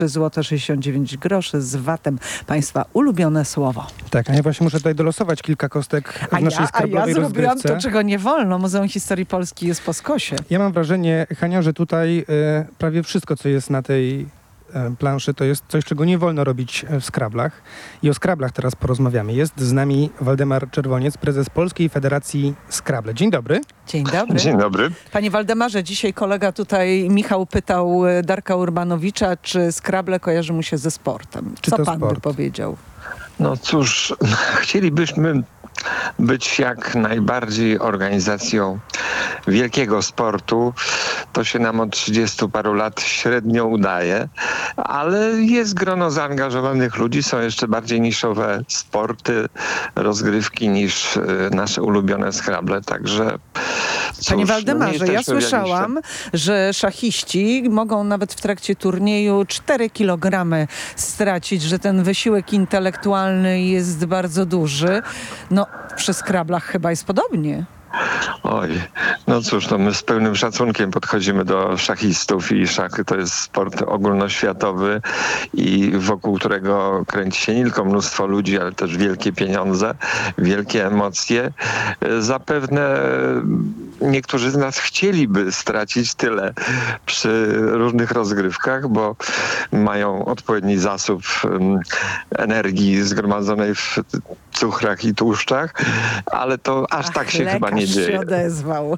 złote 69 groszy z VAT-em. Państwa ulubione słowo. Tak, a ja właśnie muszę tutaj dolosować kilka kostek w naszej skrablowej zrobiłam rozgrywce. to, czego nie wolno. Muzeum Historii Polski jest po skosie. Ja mam wrażenie, Hania, że tutaj prawie wszystko, co jest na tej planszy, to jest coś, czego nie wolno robić w skrablach. I o skrablach teraz porozmawiamy. Jest z nami Waldemar Czerwoniec, prezes Polskiej Federacji Skrable. Dzień dobry. Dzień dobry. Dzień dobry. Panie Waldemarze, dzisiaj kolega tutaj, Michał, pytał Darka Urbanowicza, czy skrable kojarzy mu się ze sportem. Czy Co to pan by sport? powiedział? No cóż, chcielibyśmy być jak najbardziej organizacją wielkiego sportu. To się nam od 30 paru lat średnio udaje, ale jest grono zaangażowanych ludzi. Są jeszcze bardziej niszowe sporty, rozgrywki niż nasze ulubione skrable, także... Panie cóż, Waldemarze, nie ja jesteśmy w słyszałam, że szachiści mogą nawet w trakcie turnieju 4 kg stracić, że ten wysiłek intelektualny jest bardzo duży. No, przy skrablach chyba jest podobnie. Oj, no cóż, no my z pełnym szacunkiem podchodzimy do szachistów i szachy to jest sport ogólnoświatowy i wokół którego kręci się nie tylko mnóstwo ludzi, ale też wielkie pieniądze, wielkie emocje. Zapewne niektórzy z nas chcieliby stracić tyle przy różnych rozgrywkach, bo mają odpowiedni zasób energii zgromadzonej w cukhrach i tłuszczach, ale to aż tak się chyba nie dzieje. Się odezwał.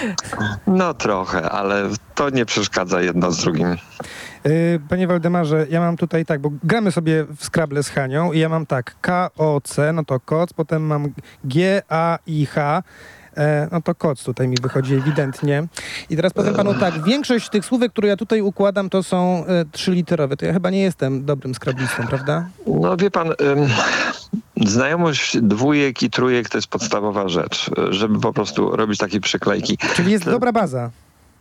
No trochę, ale to nie przeszkadza jedno z drugim. Panie Waldemarze, ja mam tutaj tak, bo gramy sobie w skrable z Hanią i ja mam tak K-O-C, no to koc, potem mam G-A-I-H, no to koc tutaj mi wychodzi ewidentnie. I teraz powiem panu tak, większość tych słówek, które ja tutaj układam, to są 3-literowe. To ja chyba nie jestem dobrym skrablistą, prawda? No wie pan, znajomość dwójek i trójek to jest podstawowa rzecz, żeby po prostu robić takie przyklejki. Czyli jest dobra baza.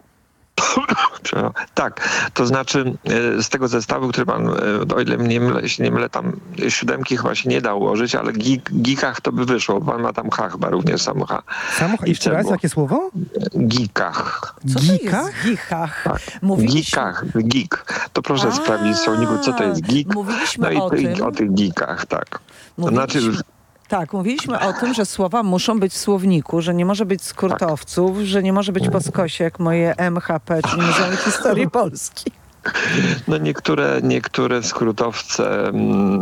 Tak, to znaczy z tego zestawu, który pan, o ile się nie mylę, tam 7 chyba się nie da ułożyć, ale gikach to by wyszło. Pan ma tam H chyba również, samo H. Jeszcze raz, jakie słowo? Gikach. Co to jest gikach? Tak. Mówiliśmy... Gikach, gik. To proszę sprawdzić w słowniku, co to jest gik. Mówiliśmy No o tym. o tych gikach, tak. To znaczy... Tak, mówiliśmy o tym, że słowa muszą być w słowniku, że nie może być skrótowców, że nie może być po skosie jak moje MHP, czyli Muzeum Historii Polski. No niektóre skrótowce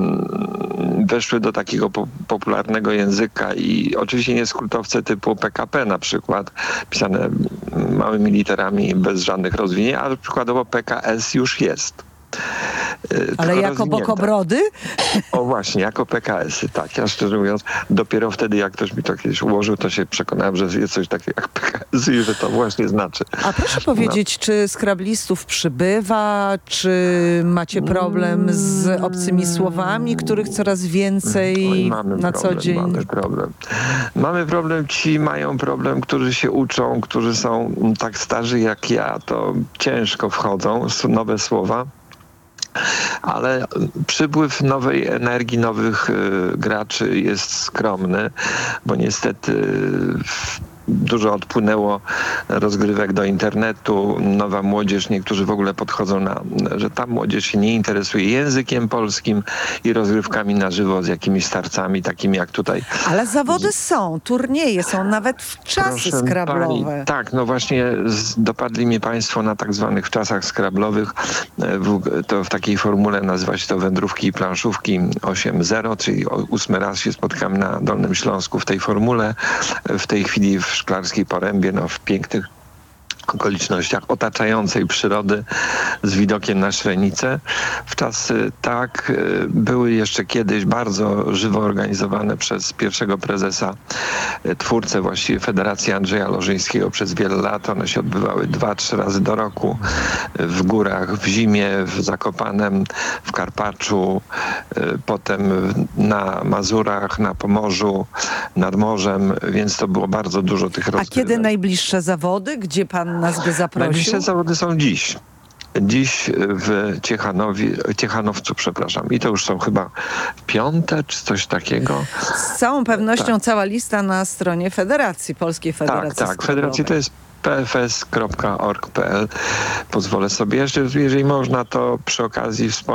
weszły do takiego popularnego języka i oczywiście nie skrótowce typu PKP na przykład, pisane małymi literami bez żadnych rozwinięć, ale przykładowo PKS już jest. Ale jako bokobrody? O właśnie, jako PKS-y, tak. Ja szczerze mówiąc, dopiero wtedy, jak ktoś mi to kiedyś ułożył, to się przekonałem, że jest coś takiego jak PKS i że to właśnie znaczy. A proszę powiedzieć, czy skrablistów przybywa, czy macie problem z obcymi słowami, których coraz więcej na co dzień? Mamy problem, ci mają problem, którzy się uczą, którzy są tak starzy jak ja, to ciężko wchodzą nowe słowa. Ale przypływ nowej energii, nowych graczy jest skromny, bo niestety dużo odpłynęło rozgrywek do internetu. Nowa młodzież, niektórzy w ogóle podchodzą że ta młodzież się nie interesuje językiem polskim i rozgrywkami na żywo z jakimiś starcami, takimi jak tutaj. Ale zawody są, turnieje są, nawet w czasy skrablowe. Tak, no właśnie dopadli mnie państwo na tak zwanych czasach skrablowych. To w takiej formule nazywa się to wędrówki i planszówki 8.0, czyli 8 raz się spotkamy na Dolnym Śląsku w tej formule. W tej chwili w Szklarskiej Porębie, w pięknych okolicznościach otaczającej przyrody z widokiem na Śrenicę. Czasy tak były jeszcze kiedyś bardzo żywo organizowane przez pierwszego prezesa, twórcę właściwie Federacji Andrzeja Lożyńskiego przez wiele lat. One się odbywały 2-3 razy do roku w górach, w zimie, w Zakopanem, w Karpaczu, potem na Mazurach, na Pomorzu, nad morzem, więc to było bardzo dużo tych rozgrywek. A kiedy najbliższe zawody? Gdzie pan nas by zaprosił? Najbliższe zawody są dziś. Dziś w Ciechanowcu, przepraszam. I to już są chyba 5. czy coś takiego. Z całą pewnością cała lista na stronie Federacji, Polskiej Federacji Tak. Federacji to jest pfs.org.pl. Pozwolę sobie jeszcze, jeżeli można, to przy okazji wspomnieć